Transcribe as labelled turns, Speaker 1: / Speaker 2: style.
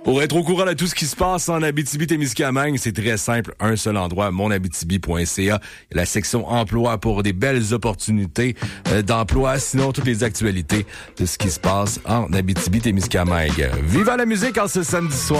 Speaker 1: Pour être au courant de tout ce qui se passe en Abitibi-Témiscamingue, c'est très simple. Un seul endroit, monabitibi.ca. La section emploi pour des belles opportunités d'emploi. Sinon, toutes les actualités de ce qui se passe en Abitibi-Témiscamingue. Viva la musique en ce samedi soir.